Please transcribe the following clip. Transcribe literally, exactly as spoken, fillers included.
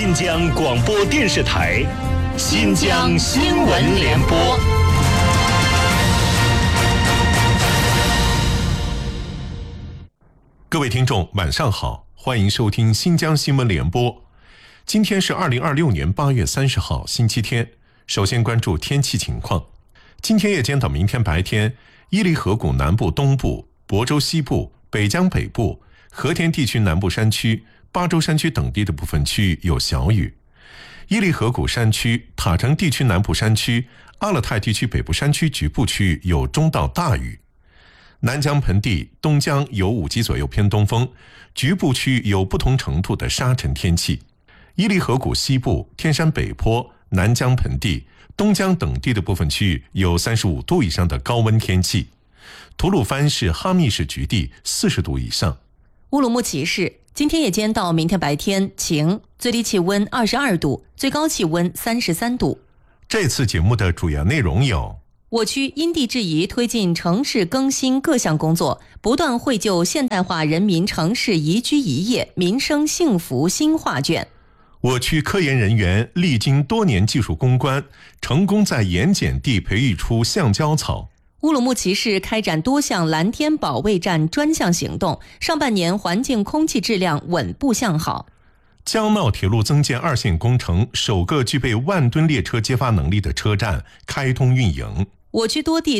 新疆广播电视台新疆新闻联播。 各位听众晚上好，欢迎收听新疆新闻联播。今天是二零二六年八月三十号星期天。首先关注天气情况。今天夜间到明天白天，伊犁河谷南部、东部、亳州西部、北疆北部、和田地区南部山区、巴州山区等地的部分区域有小雨。伊犁河谷山区、塔城地区南部山区、阿勒泰地区北部山区局部区域有中到大雨。南疆盆地、东疆有五级左右偏东风，局部区域有不同程度的沙尘天气。伊犁河谷西部、天山北坡、南疆盆地、东疆等地的部分区域有三十五度以上的高温天气。吐鲁番市、哈密市局地四十度以上。 乌鲁木齐市今天夜间到明天白天晴，最低气温二十二度，最高气温三十三度。 这次节目的主要内容有： 我区因地制宜推进城市更新各项工作，不断绘就现代化人民城市宜居宜业、民生幸福新画卷。 我区科研人员历经多年技术攻关，成功在盐碱地培育出橡胶草。 乌鲁木齐市开展多项蓝天保卫战专项行动，上半年环境空气质量稳步向好。 江闹铁路增建二线工程首个具备万吨列车接发能力的车站开通运营。 我区多地